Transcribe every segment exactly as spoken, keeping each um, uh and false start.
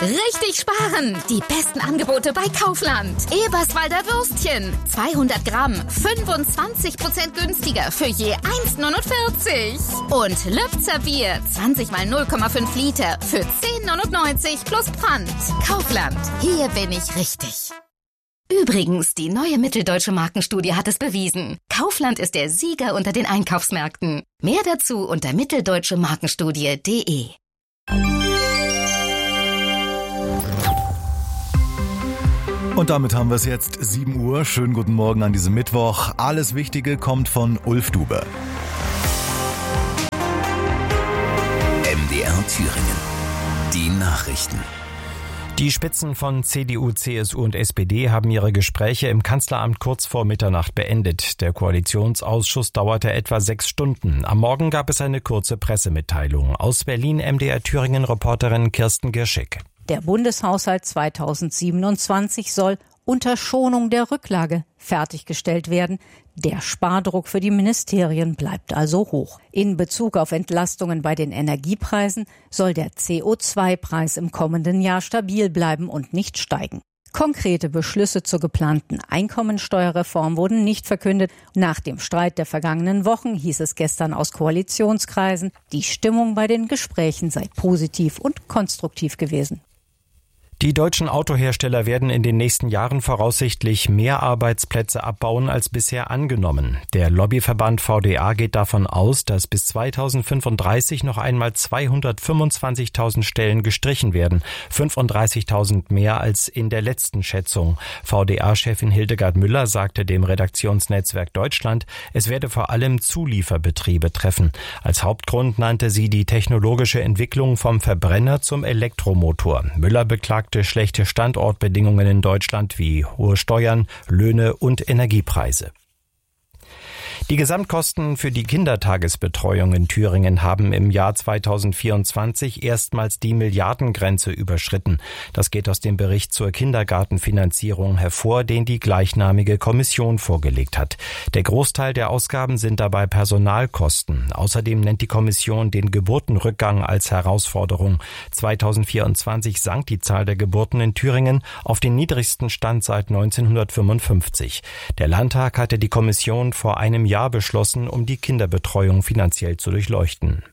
Richtig sparen! Die besten Angebote bei Kaufland. Eberswalder Würstchen. zweihundert Gramm. fünfundzwanzig Prozent günstiger für je eins neunundvierzig. Und Lübzer Bier. zwanzig mal null Komma fünf Liter für zehn neunundneunzig plus Pfand. Kaufland. Hier bin ich richtig. Übrigens, die neue Mitteldeutsche Markenstudie hat es bewiesen. Kaufland ist der Sieger unter den Einkaufsmärkten. Mehr dazu unter mitteldeutsche markenstudie punkt de. Und damit haben wir es jetzt, sieben Uhr. Schönen guten Morgen an diesem Mittwoch. Alles Wichtige kommt von Ulf Dube. M D R Thüringen. Die Nachrichten. Die Spitzen von C D U, C S U und S P D haben ihre Gespräche im Kanzleramt kurz vor Mitternacht beendet. Der Koalitionsausschuss dauerte etwa sechs Stunden. Am Morgen gab es eine kurze Pressemitteilung. Aus Berlin M D R Thüringen-Reporterin Kirsten Girschig. Der Bundeshaushalt zweitausendsiebenundzwanzig soll unter Schonung der Rücklage fertiggestellt werden. Der Spardruck für die Ministerien bleibt also hoch. In Bezug auf Entlastungen bei den Energiepreisen soll der C O zwei Preis im kommenden Jahr stabil bleiben und nicht steigen. Konkrete Beschlüsse zur geplanten Einkommensteuerreform wurden nicht verkündet. Nach dem Streit der vergangenen Wochen hieß es gestern aus Koalitionskreisen, die Stimmung bei den Gesprächen sei positiv und konstruktiv gewesen. Die deutschen Autohersteller werden in den nächsten Jahren voraussichtlich mehr Arbeitsplätze abbauen als bisher angenommen. Der Lobbyverband V D A geht davon aus, dass bis zweitausendfünfunddreißig noch einmal zweihundertfünfundzwanzigtausend Stellen gestrichen werden, fünfunddreißigtausend mehr als in der letzten Schätzung. V D A-Chefin Hildegard Müller sagte dem Redaktionsnetzwerk Deutschland, es werde vor allem Zulieferbetriebe treffen. Als Hauptgrund nannte sie die technologische Entwicklung vom Verbrenner zum Elektromotor. Müller beklagte schlechte Standortbedingungen in Deutschland wie hohe Steuern, Löhne und Energiepreise. Die Gesamtkosten für die Kindertagesbetreuung in Thüringen haben im Jahr zweitausendvierundzwanzig erstmals die Milliardengrenze überschritten. Das geht aus dem Bericht zur Kindergartenfinanzierung hervor, den die gleichnamige Kommission vorgelegt hat. Der Großteil der Ausgaben sind dabei Personalkosten. Außerdem nennt die Kommission den Geburtenrückgang als Herausforderung. zweitausendvierundzwanzig sank die Zahl der Geburten in Thüringen auf den niedrigsten Stand seit neunzehnhundertfünfundfünfzig. Der Landtag hatte die Kommission vor einem Jahr beschlossen, um die Kinderbetreuung finanziell zu durchleuchten.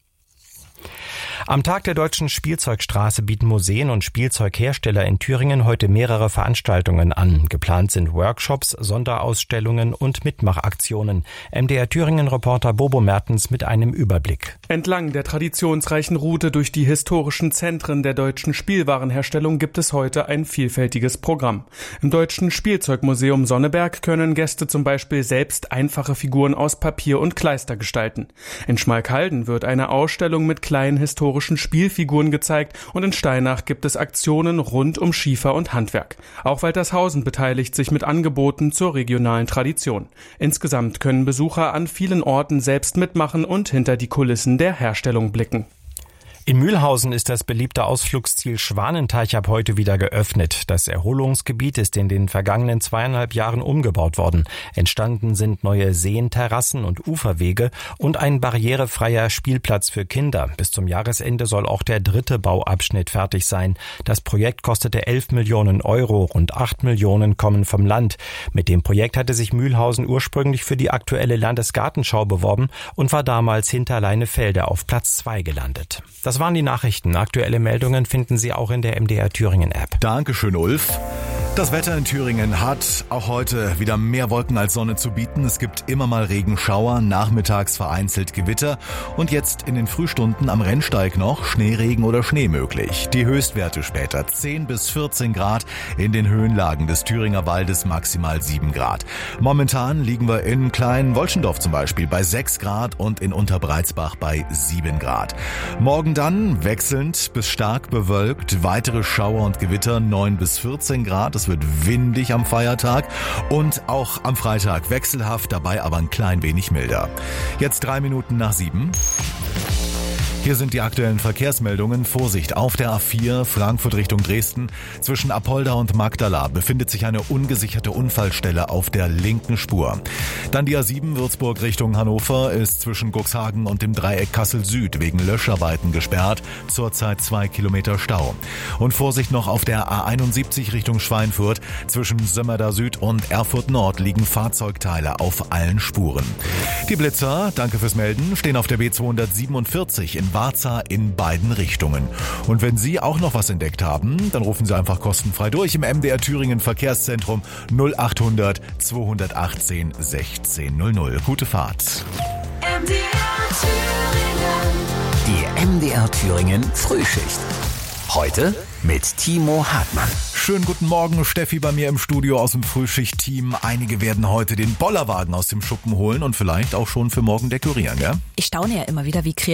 Am Tag der Deutschen Spielzeugstraße bieten Museen und Spielzeughersteller in Thüringen heute mehrere Veranstaltungen an. Geplant sind Workshops, Sonderausstellungen und Mitmachaktionen. M D R Thüringen-Reporter Bobo Mertens mit einem Überblick. Entlang der traditionsreichen Route durch die historischen Zentren der deutschen Spielwarenherstellung gibt es heute ein vielfältiges Programm. Im Deutschen Spielzeugmuseum Sonneberg können Gäste zum Beispiel selbst einfache Figuren aus Papier und Kleister gestalten. In Schmalkalden wird eine Ausstellung mit kleinen historischen Spielfiguren gezeigt und in Steinach gibt es Aktionen rund um Schiefer und Handwerk. Auch Waltershausen beteiligt sich mit Angeboten zur regionalen Tradition. Insgesamt können Besucher an vielen Orten selbst mitmachen und hinter die Kulissen der Herstellung blicken. In Mühlhausen ist das beliebte Ausflugsziel Schwanenteich ab heute wieder geöffnet. Das Erholungsgebiet ist in den vergangenen zweieinhalb Jahren umgebaut worden. Entstanden sind neue Seen, Terrassen und Uferwege und ein barrierefreier Spielplatz für Kinder. Bis zum Jahresende soll auch der dritte Bauabschnitt fertig sein. Das Projekt kostete elf Millionen Euro, rund acht Millionen kommen vom Land. Mit dem Projekt hatte sich Mühlhausen ursprünglich für die aktuelle Landesgartenschau beworben und war damals hinter Leinefelde auf Platz zwei gelandet. Das Das waren die Nachrichten. Aktuelle Meldungen finden Sie auch in der M D R Thüringen App. Dankeschön, Ulf. Das Wetter in Thüringen hat auch heute wieder mehr Wolken als Sonne zu bieten. Es gibt immer mal Regenschauer, nachmittags vereinzelt Gewitter und jetzt in den Frühstunden am Rennsteig noch Schneeregen oder Schnee möglich. Die Höchstwerte später zehn bis vierzehn Grad, in den Höhenlagen des Thüringer Waldes maximal sieben Grad. Momentan liegen wir in Klein-Wolschendorf zum Beispiel bei sechs Grad und in Unterbreizbach bei sieben Grad. Morgen dann wechselnd bis stark bewölkt, weitere Schauer und Gewitter neun bis vierzehn Grad. Es wird windig am Feiertag und auch am Freitag wechselhaft, dabei aber ein klein wenig milder. Jetzt drei Minuten nach sieben. Hier sind die aktuellen Verkehrsmeldungen. Vorsicht, auf der A vier Frankfurt Richtung Dresden. Zwischen Apolda und Magdala befindet sich eine ungesicherte Unfallstelle auf der linken Spur. Dann die A sieben Würzburg Richtung Hannover ist zwischen Cuxhagen und dem Dreieck Kassel Süd wegen Löscharbeiten gesperrt. Zurzeit zwei Kilometer Stau. Und Vorsicht noch auf der A einundsiebzig Richtung Schweinfurt. Zwischen Sömmerda Süd und Erfurt Nord liegen Fahrzeugteile auf allen Spuren. Die Blitzer, danke fürs Melden, stehen auf der B zweihundertsiebenundvierzig in Warza in beiden Richtungen. Und wenn Sie auch noch was entdeckt haben, dann rufen Sie einfach kostenfrei durch im M D R Thüringen Verkehrszentrum null achthundert zweihundertachtzehn sechzehn null null. Gute Fahrt. M D R Thüringen. Die M D R Thüringen Frühschicht. Heute mit Timo Hartmann. Schönen guten Morgen, Steffi bei mir im Studio aus dem Frühschicht-Team. Einige werden heute den Bollerwagen aus dem Schuppen holen und vielleicht auch schon für morgen dekorieren, gell? Ich staune ja immer wieder, wie kreativ